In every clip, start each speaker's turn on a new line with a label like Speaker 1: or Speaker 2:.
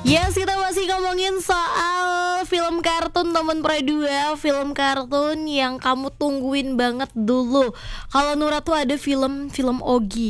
Speaker 1: Yes, kita masih ngomongin soal film kartun teman Pro 2, film kartun yang kamu tungguin banget dulu. Kalau Nura tuh ada film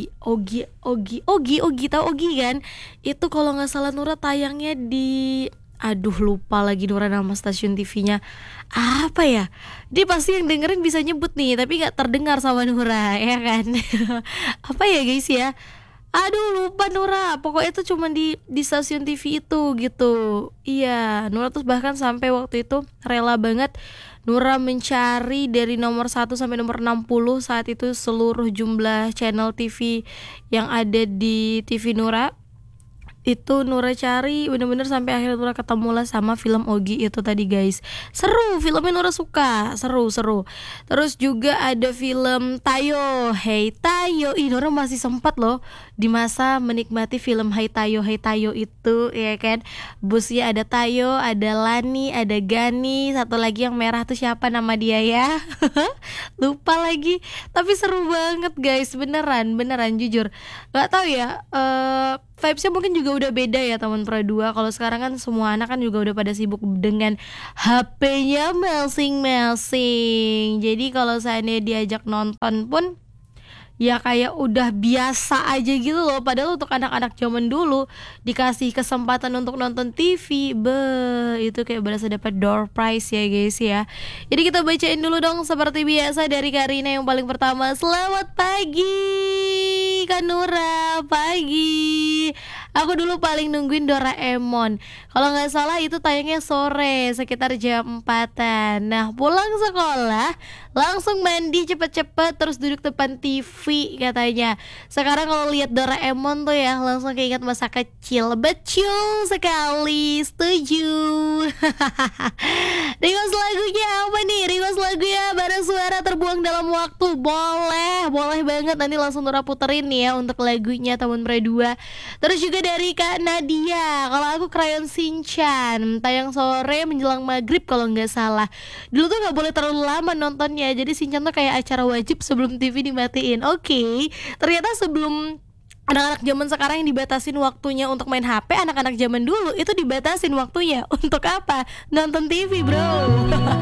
Speaker 1: Ogi, tahu Ogi kan? Itu kalau nggak salah Nura tayangnya di, aduh lupa lagi Nura nama stasiun TV-nya apa ya. Dia pasti yang dengerin bisa nyebut nih, tapi nggak terdengar sama Nura, ya kan? Apa ya guys ya? Aduh lupa Nura, pokoknya itu cuma di stasiun TV itu gitu. Iya, Nura tuh bahkan sampai waktu itu rela banget Nura mencari dari nomor 1 sampai nomor 60 saat itu seluruh jumlah channel TV yang ada di TV Nura. Itu Nura cari bener-bener sampai akhirnya Nura ketemu lah sama film Ogi itu tadi guys. Seru, filmnya Nura suka, seru. Terus juga ada film Tayo, Hey Tayo. Ih, Nura masih sempat loh di masa menikmati film Hey Tayo itu, ya kan. Busnya ada Tayo, ada Lani, ada Gani, satu lagi yang merah tuh siapa nama dia ya? Lupa lagi. Tapi seru banget guys, beneran jujur. Gak tahu ya, vibesnya mungkin juga udah beda ya teman Pro 2. Kalau sekarang kan semua anak kan juga udah pada sibuk dengan HP-nya masing-masing. Jadi kalau seandainya diajak nonton pun ya kayak udah biasa aja gitu loh. Padahal untuk anak-anak zaman dulu dikasih kesempatan untuk nonton TV, itu kayak berasa dapat door prize ya guys ya. Jadi kita bacain dulu dong seperti biasa dari Karina yang paling pertama. Selamat pagi Kak Nura, pagi. Aku dulu paling nungguin Doraemon. Kalau nggak salah itu tayangnya sore sekitar jam 4-an. Nah pulang sekolah langsung mandi cepet-cepet terus duduk depan TV katanya. Sekarang kalau lihat Doraemon tuh ya langsung keinget masa kecil. Betul sekali, setuju. Request lagunya apa nih? Request lagunya Bara Suara Terbuang Dalam Waktu. Boleh banget, nanti langsung Nura puterin nih ya untuk lagunya teman Pro 2. Terus juga dari Kak Nadia, kalau aku Crayon Shinchan tayang sore menjelang maghrib kalau nggak salah. Dulu tuh nggak boleh terlalu lama nontonnya, jadi Shinchan tuh kayak acara wajib sebelum TV dimatiin. Oke, ternyata sebelum anak-anak zaman sekarang yang dibatasin waktunya untuk main HP, anak-anak zaman dulu itu dibatasin waktunya untuk apa? Nonton TV bro.